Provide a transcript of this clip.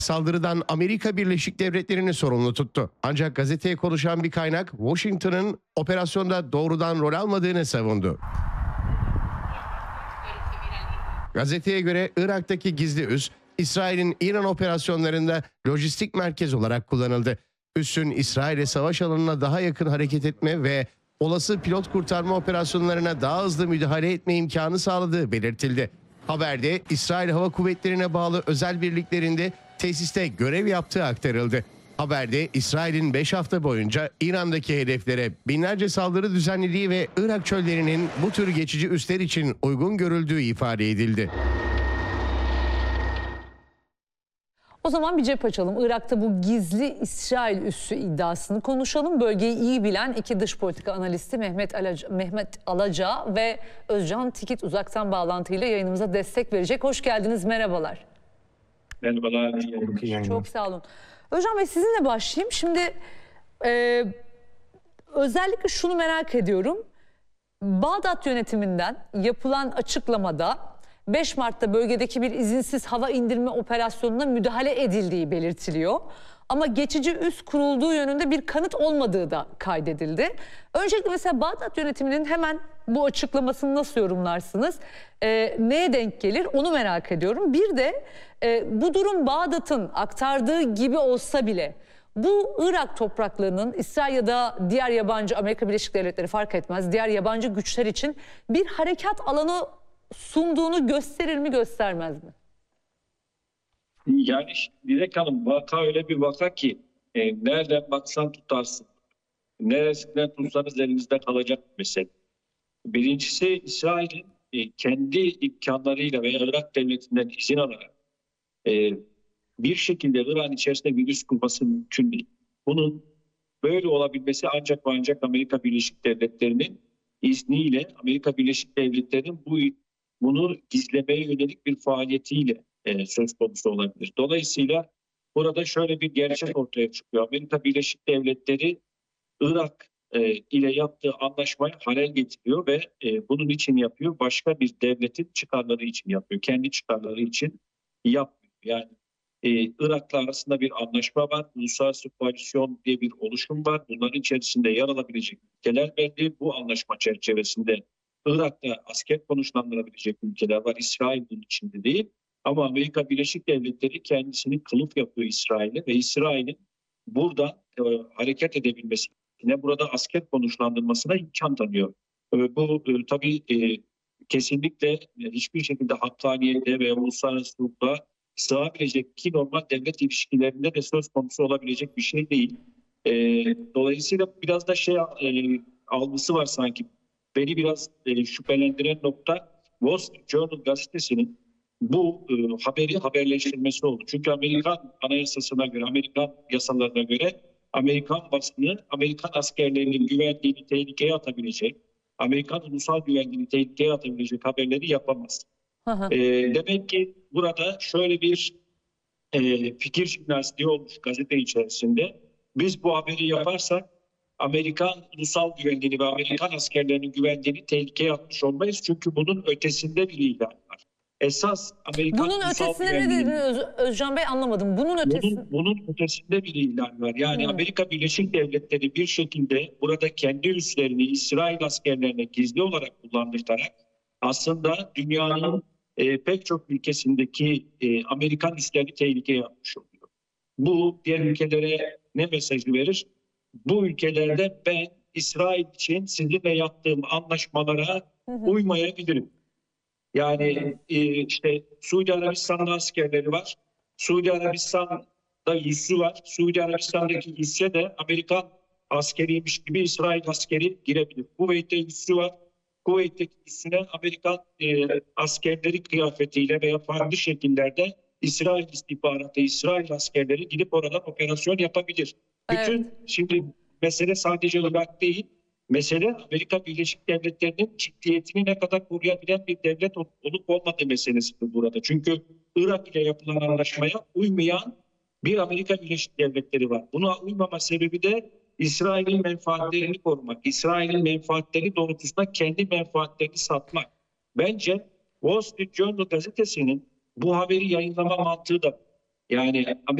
Saldırıdan Amerika Birleşik Devletleri'ni sorumlu tuttu. Ancak gazeteye konuşan bir kaynak Washington'ın operasyonda doğrudan rol almadığını savundu. Gazeteye göre Irak'taki gizli üs, İsrail'in İran operasyonlarında lojistik merkez olarak kullanıldı. Üssün İsrail'e savaş alanına daha yakın hareket etme ve olası pilot kurtarma operasyonlarına daha hızlı müdahale etme imkanı sağladığı belirtildi. Haberde İsrail Hava Kuvvetleri'ne bağlı özel birliklerinde tesiste görev yaptığı aktarıldı. Haberde İsrail'in 5 hafta boyunca İran'daki hedeflere binlerce saldırı düzenlediği ve Irak çöllerinin bu tür geçici üsler için uygun görüldüğü ifade edildi. O zaman bir cep açalım. Irak'ta bu gizli İsrail üssü iddiasını konuşalım. Bölgeyi iyi bilen iki dış politika analisti Mehmet Alaca ve Özcan Tikit uzaktan bağlantıyla yayınımıza destek verecek. Hoş geldiniz, merhabalar. Merhabalar. Çok sağ olun. Özcan Bey, sizinle başlayayım. Şimdi özellikle şunu merak ediyorum. Bağdat yönetiminden yapılan açıklamada 5 Mart'ta bölgedeki bir izinsiz hava indirme operasyonuna müdahale edildiği belirtiliyor. Ama geçici üs kurulduğu yönünde bir kanıt olmadığı da kaydedildi. Öncelikle mesela Bağdat yönetiminin hemen bu açıklamasını nasıl yorumlarsınız? Neye denk gelir onu merak ediyorum. Bir de bu durum Bağdat'ın aktardığı gibi olsa bile bu Irak topraklarının İsrail ya da diğer yabancı, Amerika Birleşik Devletleri fark etmez, diğer yabancı güçler için bir harekat alanı sunduğunu gösterir mi, göstermez mi? Yani Dilek Hanım, vaka öyle bir vaka ki nereden baksan tutarsın. Neresinden tutsanız elinizde kalacak bir mesele. Birincisi, İsrail'in kendi imkanlarıyla veya Irak devletinden izin alarak bir şekilde Irak'ın içerisinde bir üs kurması mümkün değil. Bunun böyle olabilmesi ancak ve ancak Amerika Birleşik Devletleri'nin izniyle, Amerika Birleşik Devletleri'nin bunu gizlemeye yönelik bir faaliyetiyle söz konusu olabilir. Dolayısıyla burada şöyle bir gerçek ortaya çıkıyor. Amerika Birleşik Devletleri Irak ile yaptığı anlaşmayı halel getiriyor ve bunun için yapıyor. Başka bir devletin çıkarları için yapıyor. Kendi çıkarları için yapmıyor. Yani Irak'la arasında bir anlaşma var. Uluslararası Koalisyon diye bir oluşum var. Bunların içerisinde yer alabilecek ülkeler belli. Bu anlaşma çerçevesinde Irak'ta asker konuşlandırabilecek ülkeler var. İsrail bunun içinde değil. Ama Amerika Birleşik Devletleri kendisini kılıf yapıyor İsrail'e ve İsrail'in buradan hareket edebilmesine, burada asker konuşlandırmasına imkan tanıyor. Bu tabii kesinlikle hiçbir şekilde hakkaniyete veya uluslararası hukuka sığabilecek, ki normal devlet ilişkilerinde de söz konusu olabilecek bir şey değil. Dolayısıyla biraz da algısı var sanki. Beni biraz şüphelendiren nokta Wall Street Journal gazetesinin bu haberi haberleştirmesi oldu. Çünkü Amerikan anayasasına göre, Amerikan yasalarına göre Amerikan basını, Amerikan askerlerinin güvenliğini tehlikeye atabilecek, Amerikan ulusal güvenliğini tehlikeye atabilecek haberleri yapamaz. Demek ki burada şöyle bir fikir jimnastiği olmuş gazete içerisinde. Biz bu haberi yaparsak Amerikan ulusal güvenliğini ve Amerikan askerlerinin güvenliğini tehlikeye atmış olmayız. Çünkü bunun ötesinde bir ilan var. Esas Amerikan bunun ötesinde ne dediniz Özcan Bey, anlamadım. Bunun ötesinde bir ilan var. Yani Amerika Birleşik Devletleri bir şekilde burada kendi üslerini İsrail askerlerine gizli olarak kullandırtarak aslında dünyanın pek çok ülkesindeki Amerikan üslerini tehlikeye atmış oluyor. Bu diğer ülkelere ne mesajı verir? Bu ülkelerde ben İsrail için sizinle yaptığım anlaşmalara uymayabilirim. Yani işte Suudi Arabistan'da askerleri var. Suudi Arabistan'da üssü var. Suudi Arabistan'daki üsse de Amerikan askeriymiş gibi İsrail askeri girebilir. Kuveyt'te üssü var. Kuveyt'teki üssüne Amerikan askerleri kıyafetiyle veya farklı şekillerde İsrail istihbaratı, İsrail askerleri gidip oradan operasyon yapabilir. Evet. Şimdi mesele sadece Irak değil. Mesele Amerika Birleşik Devletleri'nin ciddiyetini ne kadar koruyabilen bir devlet olup olmadığı meselesidir burada. Çünkü Irak ile yapılan anlaşmaya uymayan bir Amerika Birleşik Devletleri var. Buna uymama sebebi de İsrail'in menfaatlerini korumak, İsrail'in menfaatleri doğrultusunda kendi menfaatlerini satmak. Bence Wall Street Journal gazetesinin bu haberi yayınlama mantığı da, Yani